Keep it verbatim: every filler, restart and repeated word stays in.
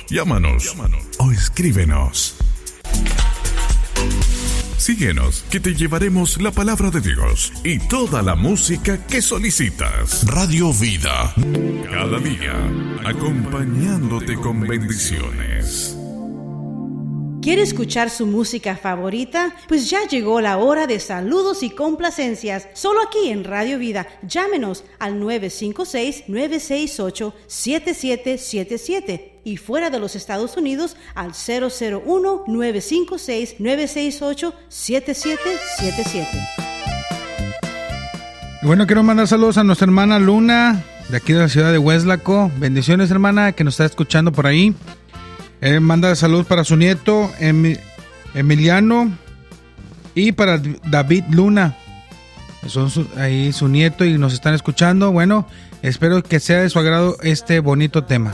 Llámanos, Llámanos. o escríbenos. Síguenos, que te llevaremos la palabra de Dios y toda la música que solicitas. Radio Vida. Cada día, acompañándote con bendiciones. ¿Quiere escuchar su música favorita? Pues ya llegó la hora de saludos y complacencias. Solo aquí en Radio Vida. Llámenos al nueve cinco seis, nueve seis ocho, siete siete siete siete y fuera de los Estados Unidos al cero cero uno, nueve cinco seis, nueve seis ocho, siete siete siete siete. Bueno, quiero mandar saludos a nuestra hermana Luna, de aquí de la ciudad de Hueslaco. Bendiciones, hermana, que nos está escuchando por ahí. Eh, manda salud para su nieto em, Emiliano y para David Luna. Son su, ahí su nieto y nos están escuchando. Bueno, espero que sea de su agrado este bonito tema.